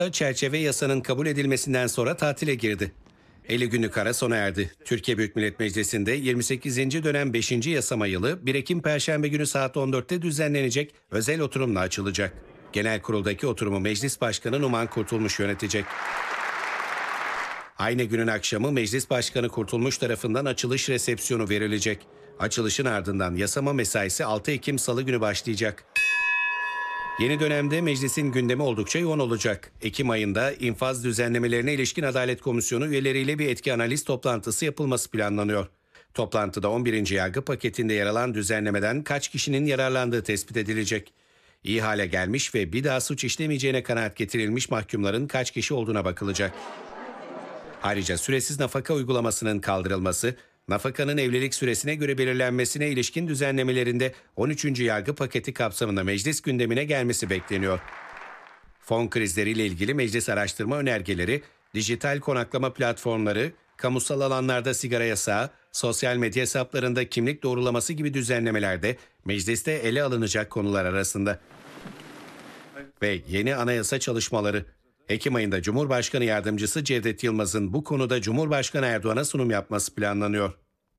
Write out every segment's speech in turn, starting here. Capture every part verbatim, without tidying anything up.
çerçeve yasanın kabul edilmesinden sonra tatile girdi. elli günlük ara sona erdi. Türkiye Büyük Millet Meclisi'nde yirmi sekizinci dönem beşinci yasama yılı bir Ekim Perşembe günü saat on dörtte düzenlenecek özel oturumla açılacak. Genel kuruldaki oturumu Meclis Başkanı Numan Kurtulmuş yönetecek. Aynı günün akşamı Meclis Başkanı Kurtulmuş tarafından açılış resepsiyonu verilecek. Açılışın ardından yasama mesaisi altı Ekim Salı günü başlayacak. Yeni dönemde meclisin gündemi oldukça yoğun olacak. Ekim ayında infaz düzenlemelerine ilişkin Adalet Komisyonu üyeleriyle bir etki analiz toplantısı yapılması planlanıyor. Toplantıda on birinci yargı paketinde yer alan düzenlemeden kaç kişinin yararlandığı tespit edilecek. İyi hale gelmiş ve bir daha suç işlemeyeceğine kanaat getirilmiş mahkumların kaç kişi olduğuna bakılacak. Ayrıca süresiz nafaka uygulamasının kaldırılması, nafakanın evlilik süresine göre belirlenmesine ilişkin düzenlemelerinde on üçüncü yargı paketi kapsamında meclis gündemine gelmesi bekleniyor. Fon krizleriyle ilgili meclis araştırma önergeleri, dijital konaklama platformları, kamusal alanlarda sigara yasağı, sosyal medya hesaplarında kimlik doğrulaması gibi düzenlemelerde mecliste ele alınacak konular arasında. Ve yeni anayasa çalışmaları. Ekim ayında Cumhurbaşkanı Yardımcısı Cevdet Yılmaz'ın bu konuda Cumhurbaşkanı Erdoğan'a sunum yapması planlanıyor.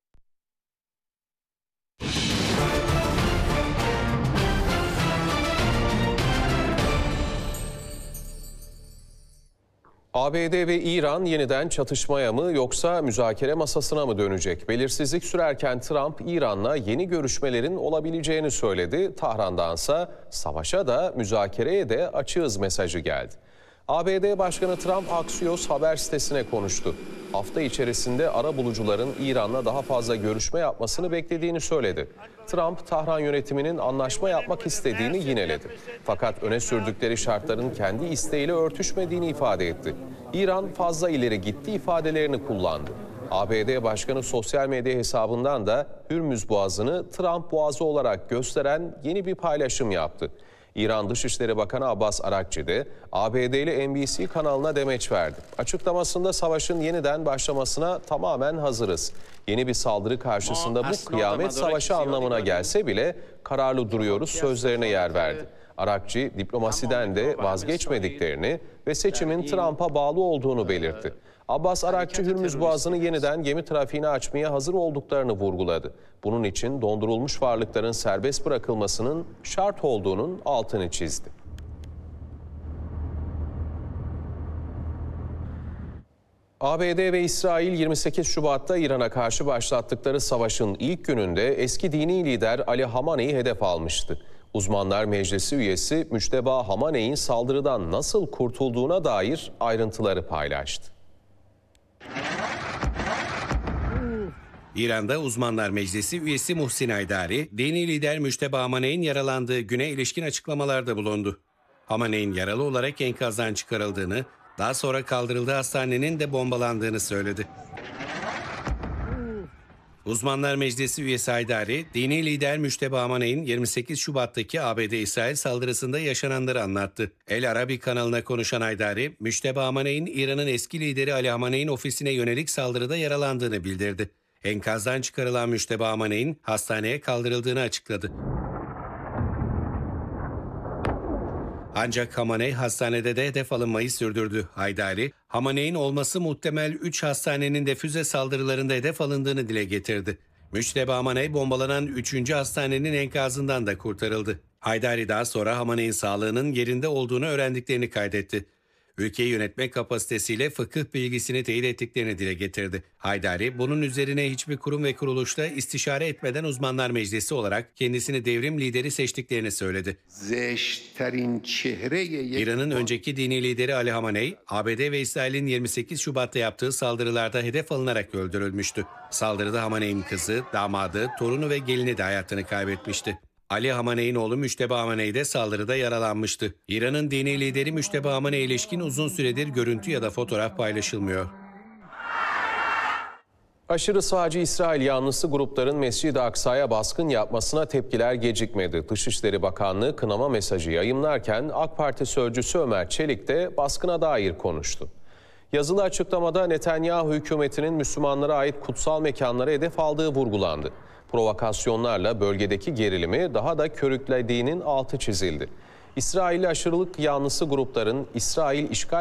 A B D ve İran yeniden çatışmaya mı yoksa müzakere masasına mı dönecek? Belirsizlik sürerken Trump, İran'la yeni görüşmelerin olabileceğini söyledi. Tahran'dansa savaşa da müzakereye de açığız mesajı geldi. A B D Başkanı Trump Axios haber sitesine konuştu. Hafta içerisinde arabulucuların İran'la daha fazla görüşme yapmasını beklediğini söyledi. Trump, Tahran yönetiminin anlaşma yapmak istediğini yineledi. Fakat öne sürdükleri şartların kendi isteğiyle örtüşmediğini ifade etti. İran fazla ileri gitti ifadelerini kullandı. A B D Başkanı sosyal medya hesabından da Hürmüz Boğazı'nı Trump Boğazı olarak gösteren yeni bir paylaşım yaptı. İran Dışişleri Bakanı Abbas Arakçı de A B D'li N B C kanalına demeç verdi. Açıklamasında savaşın yeniden başlamasına tamamen hazırız. Yeni bir saldırı karşısında bu kıyamet savaşı anlamına gelse bile kararlı duruyoruz sözlerine yer verdi. Arakçı diplomasiden de vazgeçmediklerini ve seçimin Trump'a bağlı olduğunu belirtti. Abbas Arakçı Hürmüz Boğazı'nı yeniden gemi trafiğine açmaya hazır olduklarını vurguladı. Bunun için dondurulmuş varlıkların serbest bırakılmasının şart olduğunun altını çizdi. A B D ve İsrail yirmi sekiz Şubat'ta İran'a karşı başlattıkları savaşın ilk gününde eski dini lider Ali Hamane'yi hedef almıştı. Uzmanlar Meclisi üyesi Müçteba Hamane'in saldırıdan nasıl kurtulduğuna dair ayrıntıları paylaştı. İran'da Uzmanlar Meclisi üyesi Muhsin Haydari, dini lider Müçteba Hamane'in yaralandığı güne ilişkin açıklamalarda bulundu. Hamane'in yaralı olarak enkazdan çıkarıldığını, daha sonra kaldırıldığı hastanenin de bombalandığını söyledi. Uzmanlar Meclisi üyesi Haydari, dini lider Müçteba Hamane'in yirmi sekiz Şubat'taki A B D-İsrail saldırısında yaşananları anlattı. El Arabi kanalına konuşan Haydari, Müçteba Hamane'in İran'ın eski lideri Ali Hamane'in ofisine yönelik saldırıda yaralandığını bildirdi. Enkazdan çıkarılan Müçteba Hamane'in hastaneye kaldırıldığını açıkladı. Ancak Hamaney hastanede de hedef alınmayı sürdürdü. Haydari, Hamaney'in olması muhtemel üç hastanenin de füze saldırılarında hedef alındığını dile getirdi. Müçteba Hamaney bombalanan üçüncü hastanenin enkazından da kurtarıldı. Haydari daha sonra Hamaney'in sağlığının yerinde olduğunu öğrendiklerini kaydetti. Ülkeyi yönetme kapasitesiyle fıkıh bilgisini teyit ettiklerini dile getirdi. Haydari, bunun üzerine hiçbir kurum ve kuruluşta istişare etmeden Uzmanlar Meclisi olarak kendisini devrim lideri seçtiklerini söyledi. İran'ın önceki dini lideri Ali Hamaney, A B D ve İsrail'in yirmi sekiz Şubat'ta yaptığı saldırılarda hedef alınarak öldürülmüştü. Saldırıda Hamaney'in kızı, damadı, torunu ve gelini de hayatını kaybetmişti. Ali Hamaney'in oğlu Müçteba Hamaney de saldırıda yaralanmıştı. İran'ın dini lideri Müçteba Hamaney'e ilişkin uzun süredir görüntü ya da fotoğraf paylaşılmıyor. Aşırı sağcı İsrail yanlısı grupların Mescid-i Aksa'ya baskın yapmasına tepkiler gecikmedi. Dışişleri Bakanlığı kınama mesajı yayımlarken AK Parti sözcüsü Ömer Çelik de baskına dair konuştu. Yazılı açıklamada Netanyahu hükümetinin Müslümanlara ait kutsal mekanlara hedef aldığı vurgulandı. Provokasyonlarla bölgedeki gerilimi daha da körüklediğinin altı çizildi. İsrailli aşırılık yanlısı grupların İsrail işgal